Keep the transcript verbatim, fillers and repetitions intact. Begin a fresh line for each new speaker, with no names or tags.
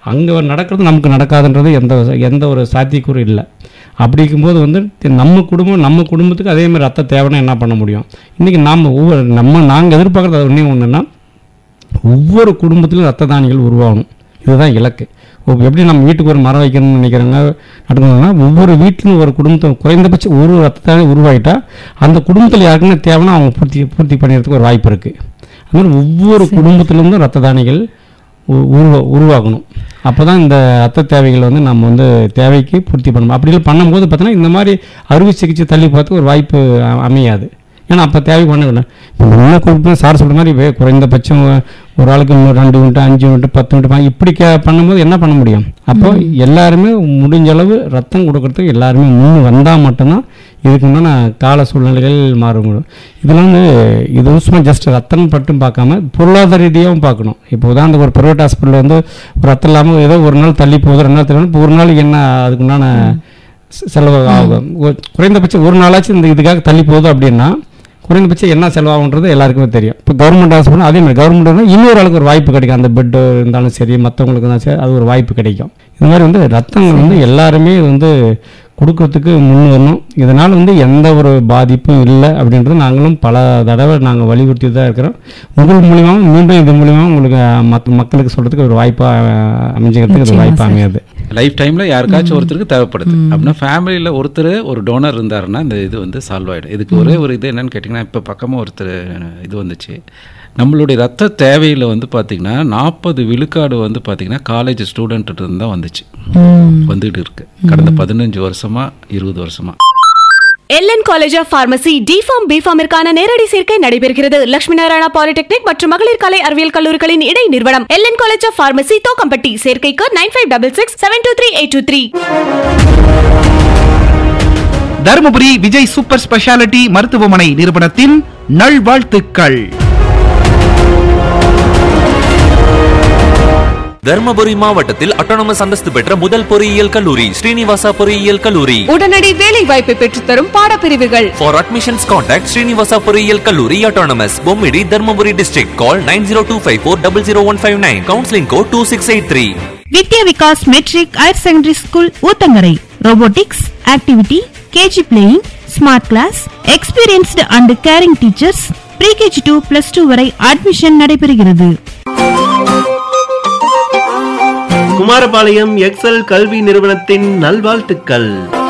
அங்கே நடக்கிறது நமக்கு நடக்காதுன்றது எந்த எந்த ஒரு சாத்தியக்கூறு இல்லை. அப்படி இருக்கும்போது வந்து நம்ம குடும்பம் நம்ம குடும்பத்துக்கு அதேமாதிரி ரத்த தேவைன்னா என்ன பண்ண முடியும்? இன்றைக்கி நாம் ஒவ்வொரு நம்ம நாங்கள் எதிர்பார்க்குறது அது ஒன்றே ஒன்றுன்னா ஒவ்வொரு குடும்பத்திலும் ரத்த தானிகள் உருவாகணும். இதுதான் இலக்கு. எப்படி நம்ம வீட்டுக்கு ஒரு மரம் வைக்கணும்னு நினைக்கிறாங்க நடக்கணும்னா ஒவ்வொரு வீட்டிலும் ஒரு குடும்பத்தை குறைந்தபட்சம் ஒரு ரத்த தானி உருவாகிட்டா அந்த குடும்பத்தில் யாருக்குன்னு தேவைன்னா அவங்க பூர்த்தி பூர்த்தி பண்ணிடுறதுக்கு ஒரு வாய்ப்பு இருக்குது. அது மாதிரி ஒவ்வொரு குடும்பத்திலிருந்தும் ரத்த தானிகள் உருவா உருவாகணும். அப்போ தான் இந்த ரத்த தேவைகள் வந்து நம்ம வந்து தேவைக்கு பூர்த்தி பண்ணணும். அப்படிலாம் பண்ணும்போது பார்த்தீங்கன்னா இந்த மாதிரி அறுவை சிகிச்சை தள்ளி பார்த்து ஒரு வாய்ப்பு அமையாது. ஏன்னா அப்போ தேவை பண்ண வேண்டாம். இப்போ முன்ன குறிப்பிட்ட சார் சொல்கிற மாதிரி குறைந்தபட்சம் ஒரு ஆளுக்கு ரெண்டு யூனிட் அஞ்சு யூனிட் பத்து யூனிட் இப்படி கே பண்ணும்போது என்ன பண்ண முடியும்? அப்போ எல்லாருமே முடிஞ்ச அளவு ரத்தம் கொடுக்கறதுக்கு எல்லாருமே முன் வந்தால் மட்டும்தான் இதுக்கு முன்னே கால சூழ்நிலைகள் மாற முடியும். இதில் வந்து இது சும்மா ஜஸ்ட் ரத்தம் மட்டும் பார்க்காம பொருளாதார ரீதியாகவும் பார்க்கணும். இப்போ உதாரணத்துக்கு ஒரு ப்ரைவேட் ஹாஸ்பிட்டலில் வந்து ரத்தம் இல்லாமல் ஏதோ ஒரு நாள் தள்ளி போகுது, ரெண்டு நாள் தள்ளி இப்போ ஒரு நாளைக்கு என்ன அதுக்குண்டான செலவு ஆகும்? குறைந்தபட்சம் ஒரு நாளாச்சும் இந்த இதுக்காக தள்ளி போகுது அப்படின்னா குறைந்தபட்சம் என்ன செலவாகுன்றது எல்லாருக்குமே தெரியும். இப்போ கவர்மெண்ட் ஹாஸ்பிட்டல் அதே மாதிரி கவர்மெண்ட் இன்னொரு ஆளுக்கு ஒரு வாய்ப்பு கிடைக்கும். அந்த பெட்டு இருந்தாலும் சரி மற்றவங்களுக்கு தான் சரி அது ஒரு வாய்ப்பு கிடைக்கும். இது மாதிரி வந்து ரத்தங்கள் வந்து எல்லாருமே வந்து கொடுக்கறதுக்கு முன் வரணும். இதனால் வந்து எந்த ஒரு பாதிப்பும் இல்லை அப்படின்றது நாங்களும் பல தடவை நாங்கள் வலியுறுத்தி தான் இருக்கிறோம். உங்கள் மூலியமாக மீண்டும் இது மூலியமாக உங்களுக்கு மற்ற மக்களுக்கு சொல்கிறதுக்கு ஒரு வாய்ப்பாக அமைஞ்சிக்கிறதுக்கு ஒரு வாய்ப்பு அமையாது.
லைஃப் டைமில் யாருக்காச்சும் ஒருத்தருக்கு தேவைப்படுது அப்படின்னா ஃபேமிலியில் ஒருத்தர் ஒரு டோனர் இருந்தாருன்னா இந்த இது வந்து சால்வ் ஆகிடும். இதுக்கு ஒரே ஒரு இது என்னன்னு கேட்டிங்கன்னா இப்போ பக்கமாக ஒருத்தர் இது வந்துச்சு. நம்மளுடைய ரத்த தேவையில் வந்து பார்த்திங்கன்னா நாற்பது விழுக்காடு வந்து பார்த்திங்கன்னா காலேஜ் ஸ்டூடெண்ட்டு இருந்து தான் வந்துச்சு வந்துகிட்டு இருக்கு கடந்த பதினஞ்சு வருஷமா இருபது வருஷமா.
LN college of pharmacy deform பிஃபார்மிற்கான நேரடி சேர்க்கை நடைபெறுகிறது. லட்சுமி நாராயணா பாலிடெக்னிக் மற்றும் மகளிர் கலை அறிவியல் கல்லூரிகளின் இடை நிறுவனம் LN college of pharmacy Thokkampatti. சேர்க்கைக்கு nine five double six seven two three eight two three.
Dharmapuri Vijay super speciality மருத்துவமனை நிறுவனத்தின் நல்வாழ்த்துக்கள்.
தர்மபுரி மாவட்டத்தில் அட்டானமஸ் அந்தஸ்து பெற்ற முதல் பொறியியல் கல்லூரி ஸ்ரீனிவாசா பொறியியல் கல்லூரி.
உடனடி வேலை வாய்ப்பை பெற்றுத்தரும் பாடப்பிரிவுகள்.
For admissions contact ஸ்ரீனிவாசா பொறியியல் கல்லூரி autonomous Bommidi Dharmapuri district. Call nine zero two five four zero zero one five nine. Counseling code two six eight three.
Vidya Vikas matric higher secondary school Uthangarai. Robotics, activity, KG playing, smart class, experienced and carrying teachers. Pre-KG two plus two வரை admission நடைபெறுகிறது.
Kumarapalayam XL கல்வி நிறுவனத்தின் நல்வாழ்த்துக்கள்.